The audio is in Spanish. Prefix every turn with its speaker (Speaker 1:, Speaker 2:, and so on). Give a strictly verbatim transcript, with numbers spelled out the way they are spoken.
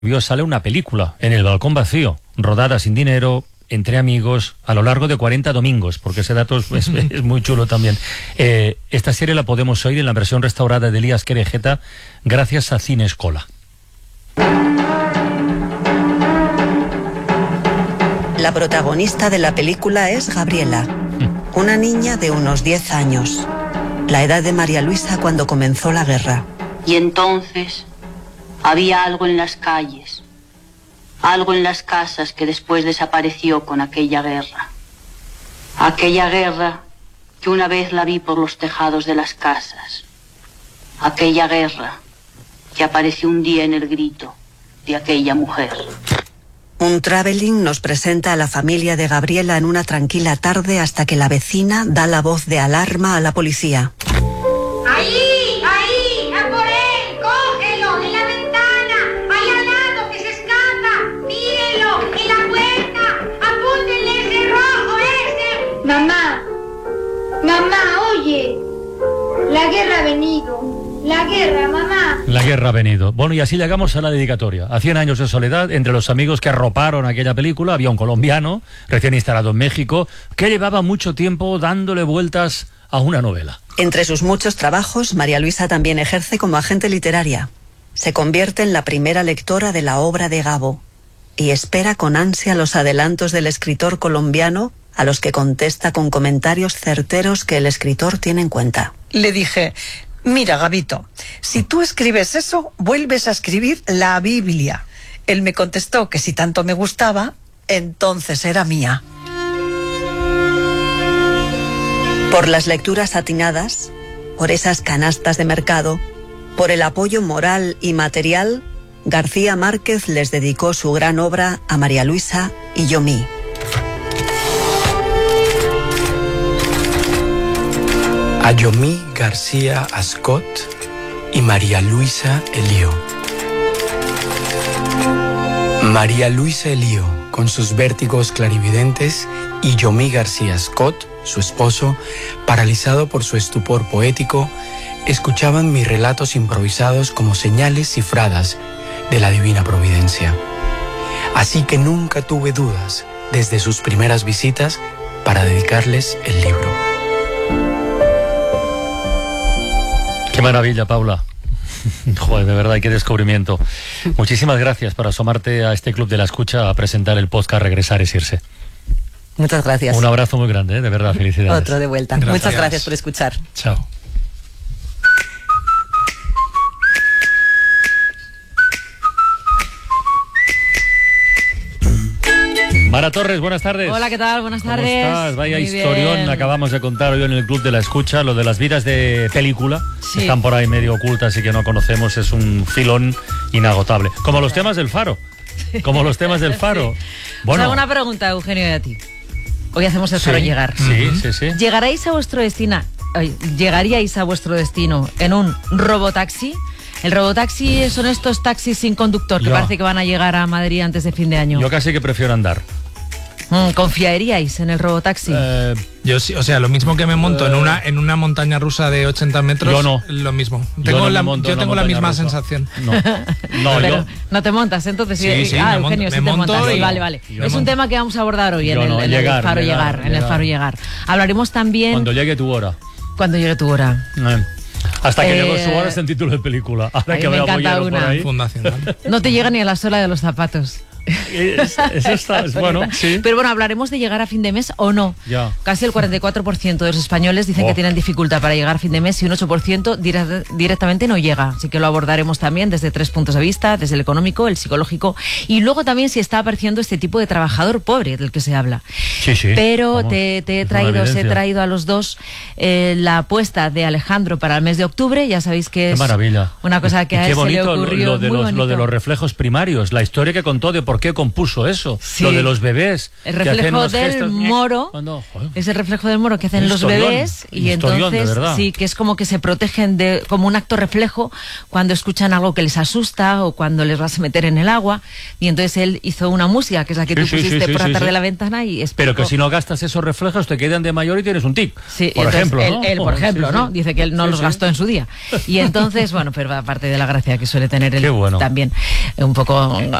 Speaker 1: sale una película, En el balcón vacío, rodada sin dinero, entre amigos, a lo largo de cuarenta domingos, porque ese dato es, es, es muy chulo también. Eh, esta serie la podemos oír en la versión restaurada de Elías Querejeta, gracias a Cine Escola.
Speaker 2: La protagonista de la película es Gabriela, una niña de unos diez años, la edad de María Luisa cuando comenzó la guerra.
Speaker 3: Y entonces había algo en las calles, algo en las casas que después desapareció con aquella guerra. Aquella guerra que una vez la vi por los tejados de las casas. Aquella guerra que apareció un día en el grito de aquella mujer.
Speaker 2: Un traveling nos presenta a la familia de Gabriela en una tranquila tarde hasta que la vecina da la voz de alarma a la policía.
Speaker 4: ¡Ahí! ¡Ahí! ¡A por él! ¡Cógelo! ¡En la ventana! ¡Ahí al lado! ¡Que se escapa! ¡Mírelo! ¡En la puerta! ¡Apúntenle ese rojo ese! Mamá, mamá, oye, la guerra ha venido. La guerra, mamá.
Speaker 1: La guerra ha venido. Bueno, y así llegamos a la dedicatoria. A cien años de soledad, entre los amigos que arroparon aquella película, había un colombiano, recién instalado en México, que llevaba mucho tiempo dándole vueltas a una novela.
Speaker 2: Entre sus muchos trabajos, María Luisa también ejerce como agente literaria. Se convierte en la primera lectora de la obra de Gabo y espera con ansia los adelantos del escritor colombiano, a los que contesta con comentarios certeros que el escritor tiene en cuenta.
Speaker 5: Le dije: mira, Gabito, si tú escribes eso, vuelves a escribir la Biblia. Él me contestó que si tanto me gustaba, entonces era mía.
Speaker 2: Por las lecturas atinadas, por esas canastas de mercado, por el apoyo moral y material, García Márquez les dedicó su gran obra a María Luisa y Yomí.
Speaker 6: A Yomí García Ascot y María Luisa Elío. María Luisa Elío, con sus vértigos clarividentes, y Yomí García Ascot, su esposo, paralizado por su estupor poético, escuchaban mis relatos improvisados como señales cifradas de la divina providencia. Así que nunca tuve dudas, desde sus primeras visitas, para dedicarles el libro.
Speaker 1: Qué maravilla, Paula. Joder, de verdad, qué descubrimiento. Muchísimas gracias por asomarte a este Club de la Escucha a presentar el podcast Regresar es irse.
Speaker 2: Muchas gracias.
Speaker 1: Un abrazo muy grande, ¿eh? De verdad, felicidades.
Speaker 2: Otro de vuelta.
Speaker 6: Gracias.
Speaker 2: Muchas gracias por escuchar.
Speaker 1: Chao. Mara Torres, buenas tardes.
Speaker 7: Hola, ¿qué tal? Buenas
Speaker 1: ¿Cómo
Speaker 7: tardes.
Speaker 1: estás? Vaya
Speaker 7: Muy
Speaker 1: historión
Speaker 7: bien.
Speaker 1: acabamos de contar hoy en el Club de la Escucha, lo de las vidas de película,
Speaker 7: Sí.
Speaker 1: que están por ahí medio ocultas y que no conocemos, es un filón inagotable. Como los temas del Faro, como los temas del Faro.
Speaker 7: Os hago una pregunta, Eugenio, y a ti. Hoy hacemos el
Speaker 1: sí,
Speaker 7: Faro llegar.
Speaker 1: Sí, sí, sí.
Speaker 7: ¿Llegaréis a vuestro destino, ay, llegaríais a vuestro destino en un robotaxi? El robotaxi son estos taxis sin conductor que
Speaker 1: Yo.
Speaker 7: parece que van a llegar a Madrid antes de fin de año.
Speaker 1: Yo casi que prefiero andar.
Speaker 7: Mm, ¿Confiaríais en el robotaxi?
Speaker 1: Eh,
Speaker 8: Yo sí, o sea, lo mismo que me monto en una en una montaña rusa de ochenta metros.
Speaker 1: Yo no.
Speaker 8: Lo mismo.
Speaker 1: Yo
Speaker 8: Tengo
Speaker 1: no me
Speaker 8: la,
Speaker 1: monto en
Speaker 8: yo
Speaker 1: una
Speaker 8: tengo la
Speaker 1: montaña
Speaker 8: misma
Speaker 1: rusa.
Speaker 8: sensación.
Speaker 1: No, no,
Speaker 7: Pero
Speaker 1: yo...
Speaker 7: no te montas, entonces.
Speaker 8: Sí, sí,
Speaker 7: ah,
Speaker 8: me
Speaker 7: Eugenio,
Speaker 8: monto-
Speaker 7: sí
Speaker 8: me
Speaker 7: te
Speaker 8: monto
Speaker 7: montas.
Speaker 8: y-
Speaker 7: Vale, vale.
Speaker 8: y me
Speaker 7: Es un
Speaker 8: monto.
Speaker 7: tema que vamos a abordar hoy en
Speaker 1: Yo
Speaker 7: el,
Speaker 1: no,
Speaker 7: en el
Speaker 1: llegar,
Speaker 7: Faro
Speaker 1: llegar,
Speaker 7: llegar, en el
Speaker 1: llegar.
Speaker 7: Faro llegar. Hablaremos también
Speaker 1: Cuando llegue tu hora.
Speaker 7: cuando llegue tu hora.
Speaker 1: Eh. Hasta que
Speaker 7: Eh,
Speaker 1: llegó su hora es en título de película. Ahora
Speaker 7: a mí
Speaker 1: que
Speaker 7: me
Speaker 1: veo a
Speaker 7: encanta
Speaker 1: Bollero por
Speaker 7: una.
Speaker 1: ahí.
Speaker 8: Fundacional.
Speaker 7: No te llega ni a la suela de los zapatos.
Speaker 1: Es- Eso está, es bueno, sí.
Speaker 7: Pero bueno, hablaremos de llegar a fin de mes o no.
Speaker 1: Ya.
Speaker 7: Casi el cuarenta y cuatro por ciento de los españoles dicen
Speaker 1: Oh.
Speaker 7: que tienen dificultad para llegar a fin de mes y un ocho por ciento dire- directamente no llega. Así que lo abordaremos también desde tres puntos de vista, desde el económico, el psicológico y luego también si está apareciendo este tipo de trabajador pobre del que se habla.
Speaker 1: Sí, sí.
Speaker 7: Pero
Speaker 1: Vamos,
Speaker 7: te, te he
Speaker 1: es una
Speaker 7: traído, os he
Speaker 1: evidencia.
Speaker 7: traído a los dos eh, la apuesta de Alejandro para el mes de octubre. Ya sabéis que
Speaker 1: Qué
Speaker 7: es
Speaker 1: maravilla.
Speaker 7: una cosa que
Speaker 1: Y
Speaker 7: a
Speaker 1: qué
Speaker 7: él se le
Speaker 1: bonito lo-
Speaker 7: ocurrió
Speaker 1: lo de
Speaker 7: muy
Speaker 1: los, lo de
Speaker 7: bonito.
Speaker 1: los reflejos primarios, la historia que contó de por qué compuso eso,
Speaker 7: Sí.
Speaker 1: lo de los bebés.
Speaker 7: El
Speaker 1: que hacen
Speaker 7: reflejo
Speaker 1: unos
Speaker 7: del
Speaker 1: gestos,
Speaker 7: moro
Speaker 1: cuando, joder,
Speaker 7: es el reflejo del moro que hacen
Speaker 1: Un
Speaker 7: los
Speaker 1: historión,
Speaker 7: bebés
Speaker 1: un
Speaker 7: y
Speaker 1: historión, de
Speaker 7: entonces
Speaker 1: verdad.
Speaker 7: sí, que es como que se protegen de como un acto reflejo cuando escuchan algo que les asusta o cuando les vas a meter en el agua, y entonces él hizo una música que es la que
Speaker 1: Sí,
Speaker 7: tú
Speaker 1: sí,
Speaker 7: pusiste
Speaker 1: sí, sí,
Speaker 7: por
Speaker 1: sí,
Speaker 7: atrás
Speaker 1: sí.
Speaker 7: de la ventana y
Speaker 1: pero que
Speaker 7: explicó-
Speaker 1: si no gastas esos reflejos te quedan de mayor y tienes un tic,
Speaker 7: Sí, y
Speaker 1: por
Speaker 7: entonces
Speaker 1: ejemplo,
Speaker 7: él,
Speaker 1: ¿no?
Speaker 7: él, por
Speaker 1: Sí,
Speaker 7: ejemplo,
Speaker 1: sí.
Speaker 7: ¿no? Dice que él no
Speaker 1: Sí,
Speaker 7: los
Speaker 1: sí.
Speaker 7: gastó en su día. Y entonces, bueno, pero aparte de la gracia que suele tener él
Speaker 1: Qué bueno.
Speaker 7: también, un poco